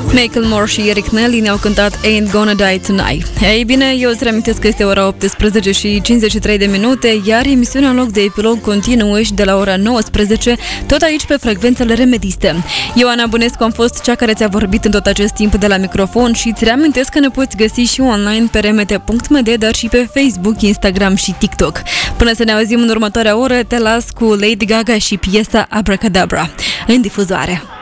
Macklemore și Eric Nelly ne-au cântat Ain't Gonna Die Tonight. Ei bine, eu îți reamintesc că este ora 18 și 53 de minute, iar emisiunea în loc de epilog continuă și de la ora 19, tot aici pe frecvențele Remediste. Eu, Ana Bănescu, am fost cea care ți-a vorbit în tot acest timp de la microfon și îți reamintesc că ne poți găsi și online pe remete.md, dar și pe Facebook, Instagram și TikTok. Până să ne auzim în următoarea oră, te las cu Lady Gaga și piesa Abracadabra în difuzoare.